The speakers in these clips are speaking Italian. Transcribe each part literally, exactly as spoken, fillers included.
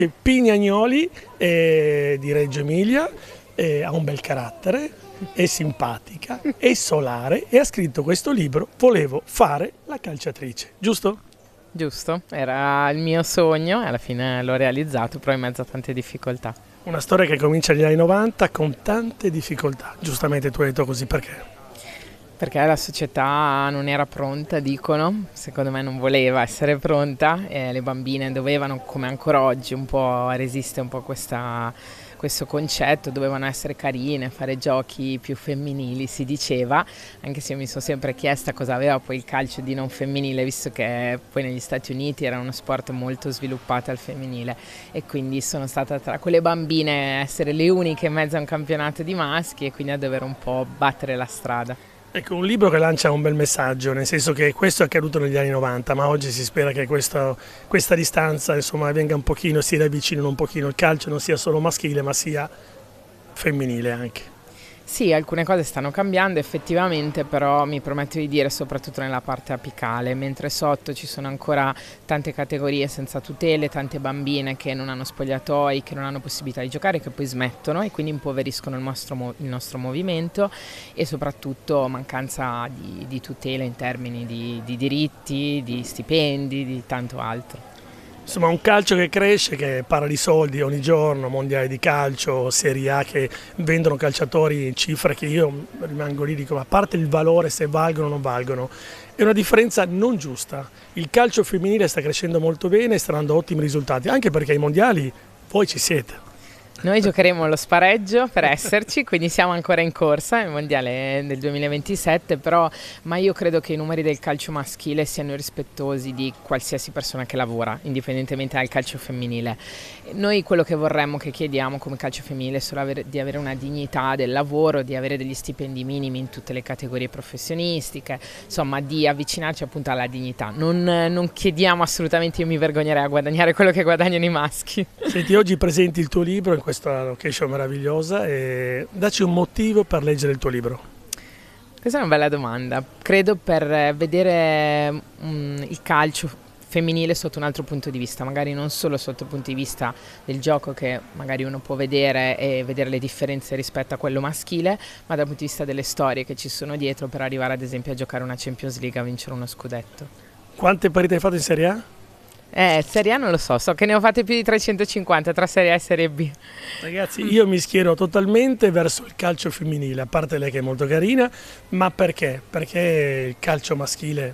Pignagnoli eh, di Reggio Emilia, eh, ha un bel carattere, è simpatica, è solare e ha scritto questo libro Volevo fare la calciatrice, giusto? Giusto, era il mio sogno e alla fine l'ho realizzato, però in mezzo a tante difficoltà. Una storia che comincia negli anni novanta con tante difficoltà, giustamente tu hai detto così, perché? Perché la società non era pronta, dicono, secondo me non voleva essere pronta, e le bambine dovevano, come ancora oggi, un po' resistere un po' questa, questo concetto, dovevano essere carine, fare giochi più femminili, si diceva, anche se io mi sono sempre chiesta cosa aveva poi il calcio di non femminile, visto che poi negli Stati Uniti era uno sport molto sviluppato al femminile, e quindi sono stata tra quelle bambine a essere le uniche in mezzo a un campionato di maschi e quindi a dover un po' battere la strada. Ecco, un libro che lancia un bel messaggio, nel senso che questo è accaduto negli anni novanta, ma oggi si spera che questo, questa distanza insomma, venga un pochino, si ravvicinino un pochino, il calcio non sia solo maschile ma sia femminile anche. Sì, alcune cose stanno cambiando effettivamente, però mi permetto di dire soprattutto nella parte apicale, mentre sotto ci sono ancora tante categorie senza tutele, tante bambine che non hanno spogliatoi, che non hanno possibilità di giocare, che poi smettono e quindi impoveriscono il nostro, il nostro movimento, e soprattutto mancanza di, di tutele in termini di, di diritti, di stipendi, di tanto altro. Insomma, un calcio che cresce, che parla di soldi ogni giorno, mondiali di calcio, Serie A che vendono calciatori in cifre che io rimango lì, dico, ma a parte il valore se valgono o non valgono, è una differenza non giusta. Il calcio femminile sta crescendo molto bene e sta dando ottimi risultati, anche perché ai mondiali voi ci siete. Noi giocheremo lo spareggio per esserci, quindi siamo ancora in corsa, il mondiale del duemilaventisette, però ma io credo che i numeri del calcio maschile siano rispettosi di qualsiasi persona che lavora, indipendentemente dal calcio femminile. Noi quello che vorremmo, che chiediamo come calcio femminile, è solo avere, di avere una dignità del lavoro, di avere degli stipendi minimi in tutte le categorie professionistiche, insomma di avvicinarci appunto alla dignità. Non, non chiediamo assolutamente, io mi vergognerei a guadagnare quello che guadagnano i maschi. Senti, oggi presenti il tuo libro in questa location meravigliosa e dacci un motivo per leggere il tuo libro. Questa è una bella domanda, credo per vedere um, il calcio femminile sotto un altro punto di vista, magari non solo sotto il punto di vista del gioco che magari uno può vedere e vedere le differenze rispetto a quello maschile, ma dal punto di vista delle storie che ci sono dietro per arrivare ad esempio a giocare una Champions League, a vincere uno scudetto. Quante partite hai fatto in Serie A? Eh, Serie A non lo so, so che ne ho fatte più di trecentocinquanta tra Serie A e Serie B. Ragazzi, io mi schiero totalmente verso il calcio femminile, a parte lei che è molto carina, ma perché? Perché il calcio maschile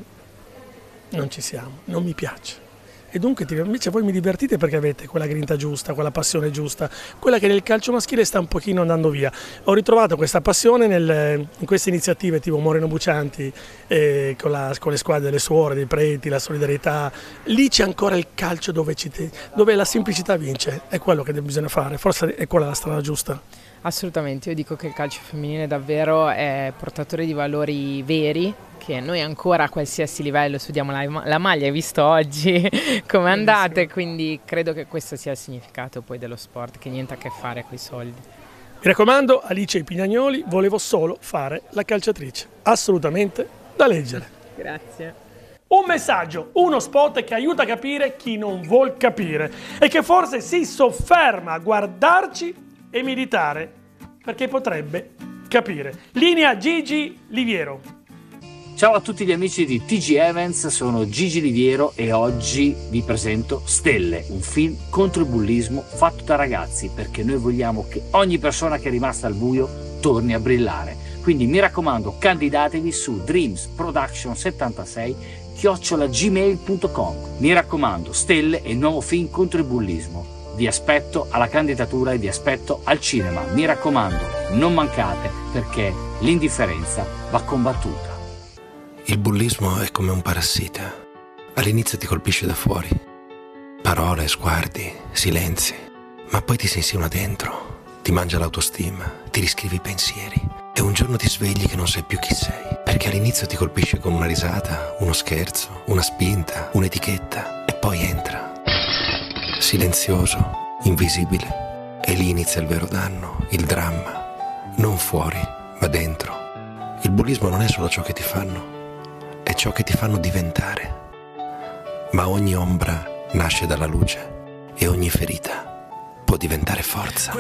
non ci siamo, non mi piace. E dunque invece voi mi divertite perché avete quella grinta giusta, quella passione giusta, quella che nel calcio maschile sta un pochino andando via. Ho ritrovato questa passione nel, in queste iniziative tipo Moreno Buccianti, eh, con, la, con le squadre delle suore, dei preti, la solidarietà. Lì c'è ancora il calcio dove, ci te, dove la semplicità vince, è quello che bisogna fare, forse è quella la strada giusta. Assolutamente, io dico che il calcio femminile davvero è portatore di valori veri, che noi ancora a qualsiasi livello studiamo la, la maglia, hai visto oggi come andate, quindi credo che questo sia il significato poi dello sport, che niente a che fare con i soldi. Mi raccomando, Alice Pignagnoli, Volevo solo fare la calciatrice, assolutamente da leggere. Grazie. Un messaggio, uno spot che aiuta a capire chi non vuol capire e che forse si sofferma a guardarci e meditare perché potrebbe capire. Linea Gigi Liviero. Ciao a tutti gli amici di T G Events, sono Gigi Liviero e oggi vi presento Stelle, un film contro il bullismo fatto da ragazzi, perché noi vogliamo che ogni persona che è rimasta al buio torni a brillare. Quindi mi raccomando, candidatevi su dreams production settantasei chiocciola gmail punto com. Mi raccomando, Stelle è il nuovo film contro il bullismo. Vi aspetto alla candidatura e vi aspetto al cinema. Mi raccomando, non mancate, perché l'indifferenza va combattuta. Il bullismo è come un parassita. All'inizio ti colpisce da fuori. Parole, sguardi, silenzi. Ma poi ti si insinua dentro. Ti mangia l'autostima, ti riscrivi i pensieri. E un giorno ti svegli che non sai più chi sei. Perché all'inizio ti colpisce con una risata, uno scherzo, una spinta, un'etichetta. E poi entra. Silenzioso, invisibile. E lì inizia il vero danno, il dramma. Non fuori, ma dentro. Il bullismo non è solo ciò che ti fanno, è ciò che ti fanno diventare. Ma ogni ombra nasce dalla luce e ogni ferita può diventare forza.